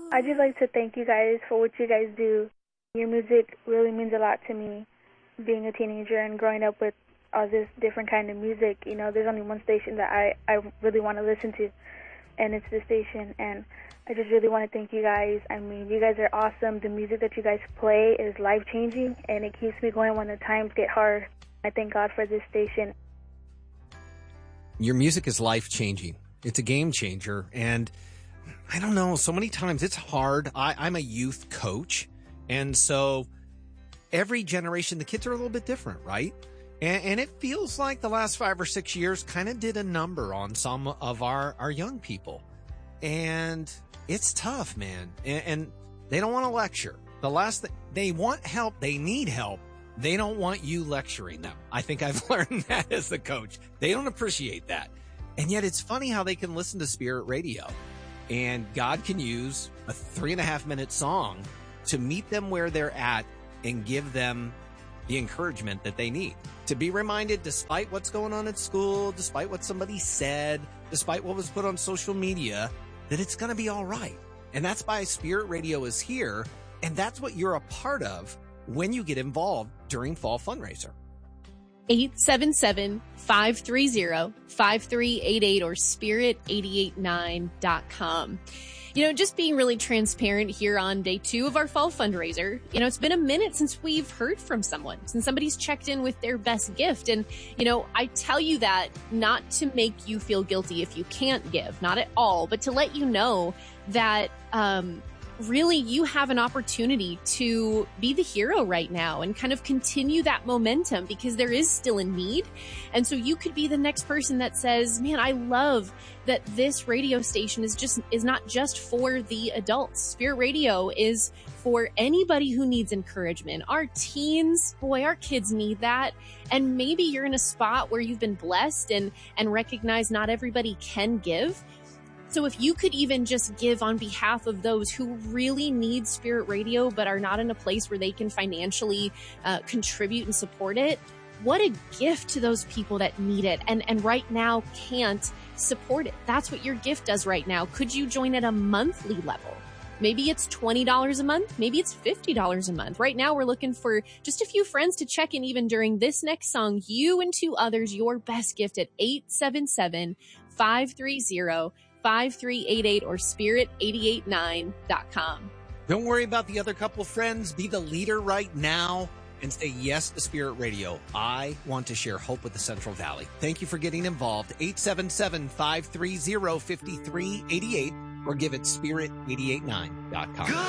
I'd just like to thank you guys for what you guys do. Your music really means a lot to me, being a teenager and growing up with all this different kind of music. You know, there's only one station that I really want to listen to, and it's this station. And I just really want to thank you guys. I mean, you guys are awesome. The music that you guys play is life-changing, and it keeps me going when the times get hard. I thank God for this station. Your music is life-changing. It's a game changer. And I don't know, so many times it's hard. I'm a youth coach. And so every generation, the kids are a little bit different, right? And it feels like the last 5 or 6 years kind of did a number on some of our young people. And it's tough, man. And they don't want to lecture. The last thing, they want help. They need help. They don't want you lecturing them. I think I've learned that as a coach. They don't appreciate that. And yet it's funny how they can listen to Spirit Radio, and God can use a 3.5-minute song to meet them where they're at and give them the encouragement that they need. To be reminded, despite what's going on at school, despite what somebody said, despite what was put on social media, that it's going to be all right. And that's why Spirit Radio is here. And that's what you're a part of when you get involved during Fall Fundraiser. 877-530-5388 or spirit889.com. You know, just being really transparent here on day 2 of our fall fundraiser, you know, it's been a minute since we've heard from someone, since somebody's checked in with their best gift. And, you know, I tell you that not to make you feel guilty if you can't give, not at all, but to let you know that, really you have an opportunity to be the hero right now and kind of continue that momentum, because there is still a need. And so you could be the next person that says, man, I love that this radio station is not just for the adults. Spirit Radio is for anybody who needs encouragement. Our teens, boy, our kids need that. And maybe you're in a spot where you've been blessed and recognize not everybody can give. So if you could even just give on behalf of those who really need Spirit Radio but are not in a place where they can financially contribute and support it, what a gift to those people that need it and right now can't support it. That's what your gift does right now. Could you join at a monthly level? Maybe it's $20 a month. Maybe it's $50 a month. Right now, we're looking for just a few friends to check in even during this next song. You and 2 others, your best gift at 877-530-5388 or spirit889.com. Don't worry about the other couple friends. Be the leader right now and say yes to Spirit Radio. I want to share hope with the Central Valley. Thank you for getting involved. 877-530-5388 or give it spirit889.com.